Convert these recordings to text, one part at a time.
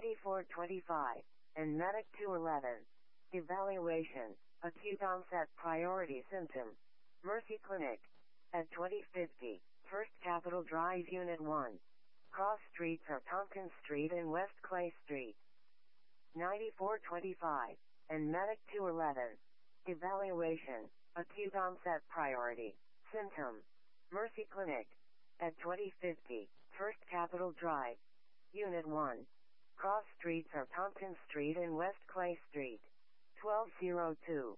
9425, and Medic 211. Evaluation, acute onset priority symptom. Mercy Clinic. At 2050, First Capitol Drive Unit 1. Cross streets are Tompkins Street and West Clay Street. 9425, and Medic 211. Evaluation, acute onset priority symptom. Mercy Clinic. At 2050, First Capitol Drive, Unit 1. Cross streets are Tompkins Street and West Clay Street. 1202.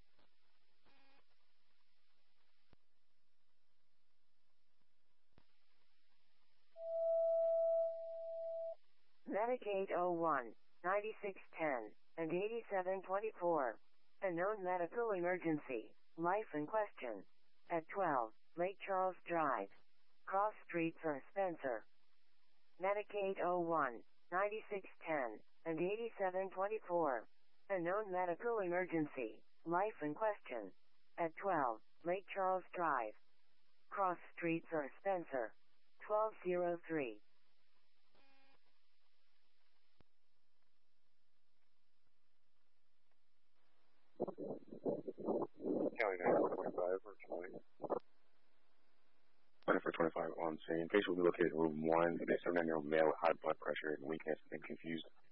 Medic 801, 9610, and 8724. A known medical emergency, life in question. At 12, Lake Charles Drive. Cross streets are Spencer. Medic 801, 9610, and 8724. A known medical emergency, life in question. At 12, Lake Charles Drive. Cross streets are Spencer. 1203. County 9425 or 20. 9425 on scene. Patient will be located in room 1. They 79-year-old male with high blood pressure and weakness and confused